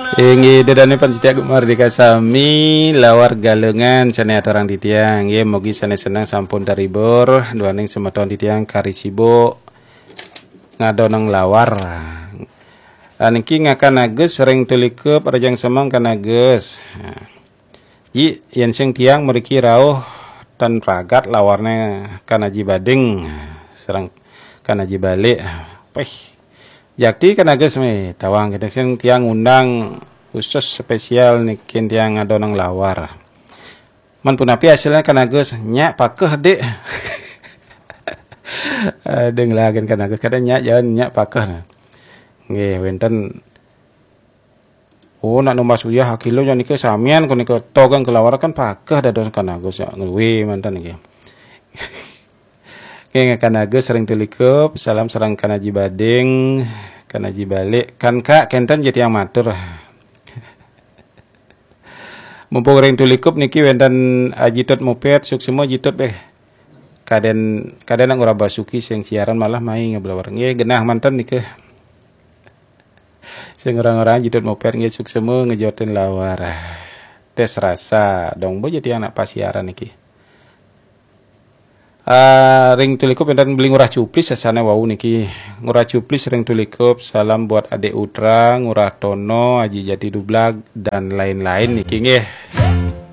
Ingi dedane pancitia merdeka sami lawar galengan sana orang titiang ye mogi sana senang sampun taribur duaning semeton titiang karisibo ngadonang lawar aniki ngakan agus sering tulikup rajang semang kan agus ji yen sing tiang mriki rawuh tan pragat lawarnya kanaji bading serang kanaji balik peh jakti kan agus me tawang kita sing tiang undang khusus spesial nikin tiang ngadonang lawar man punapi hasilnya kan agus nyak pakeh dek deng lagen kan agus kada nyak jangan nyak pakeh nggih wenten oh nak nomor suyah kilo nya nike samian ko nike togang kelawar kan pakeh dados kan agus ya ngewi mantan nggih nggih kan agus sering tulikup salam sareng kanaji bading kanaji balik kan kak kenten jadi yang matur mumpung ring tulikup niki wenten ajitot moped suk semua jitot beh kaden ora basuki sing siaran malah mai ngeblawar nggih genah mantan nike sing orang-orang jitot moped nggih suk semua ngejotin lawar tes rasa dong bo jadi anak pasiaran niki ring tulikup dan beli ngurah cuplis sasana wau niki ngurah cuplis ring tulikup salam buat adik Utra ngurah Tono Aji Jati Dublag dan lain-lain niki nggih